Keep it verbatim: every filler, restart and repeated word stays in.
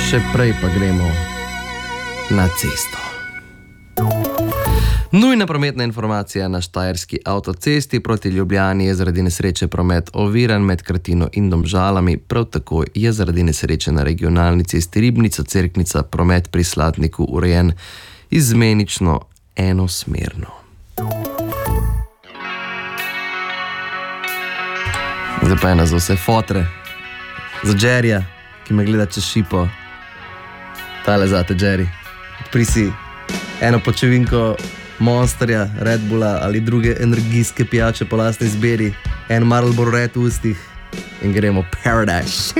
Še prej pa gremo na cesto. Nujna prometna informacija na štajerski avtocesti proti Ljubljani je zaradi nesreče promet oviran med Kratino in Domžalami, prav tako je zaradi nesreče na regionalni cesti Ribnica-Cerknica promet pri Slatniku urejen izmenično enosmerno. Zdaj pa ena za vse fotre, za Jerryja, ki me gleda čez šipo. Tale zate, Jerry. Odpri si eno pločevinko Monsterja, Red Bulla ali druge energijske pijače po lastni izbiri, en Marlboro Red v ustih in gremo Paradise.